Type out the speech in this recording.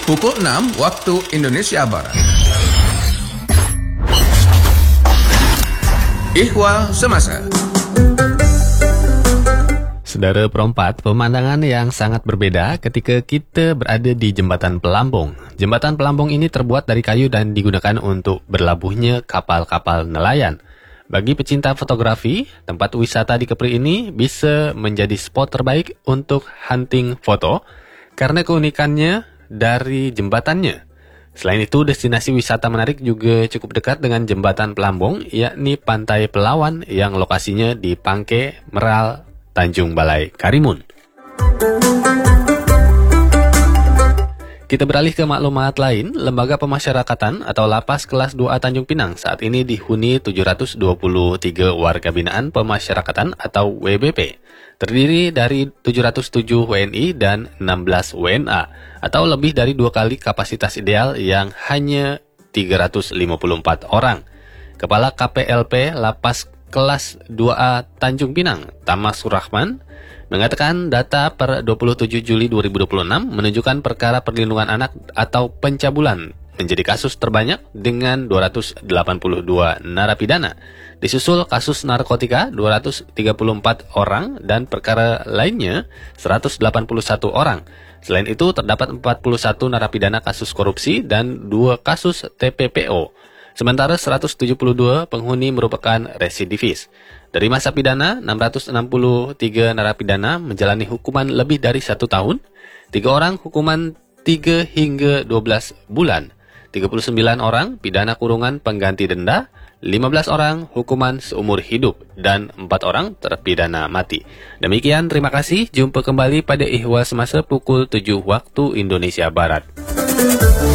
pukul 6 waktu Indonesia Barat. Ihwal Semasa. Saudara perempat, pemandangan yang sangat berbeda ketika kita berada di Jembatan Pelambung. Jembatan Pelambung ini terbuat dari kayu dan digunakan untuk berlabuhnya kapal-kapal nelayan. Bagi pecinta fotografi, tempat wisata di Kepri ini bisa menjadi spot terbaik untuk hunting foto karena keunikannya dari jembatannya. Selain itu, destinasi wisata menarik juga cukup dekat dengan Jembatan Pelambung, yakni Pantai Pelawan yang lokasinya di Pangke, Meral, Tanjung Balai, Karimun. Kita beralih ke maklumat lain. Lembaga Pemasyarakatan atau Lapas Kelas 2A Tanjung Pinang saat ini dihuni 723 warga binaan pemasyarakatan atau WBP. Terdiri dari 707 WNI dan 16 WNA atau lebih dari 2 kali kapasitas ideal yang hanya 354 orang. Kepala KPLP Lapas Kelas 2A Tanjung Pinang, Tamas Surahman, mengatakan data per 27 Juli 2026 menunjukkan perkara perlindungan anak atau pencabulan menjadi kasus terbanyak dengan 282 narapidana. Disusul kasus narkotika 234 orang dan perkara lainnya 181 orang. Selain itu terdapat 41 narapidana kasus korupsi dan 2 kasus TPPO. Sementara 172 penghuni merupakan residivis. Dari masa pidana, 663 narapidana menjalani hukuman lebih dari 1 tahun, 3 orang hukuman 3 hingga 12 bulan, 39 orang pidana kurungan pengganti denda, 15 orang hukuman seumur hidup, dan 4 orang terpidana mati. Demikian, terima kasih. Jumpa kembali pada Ihwal Semasa pukul 7 waktu Indonesia Barat.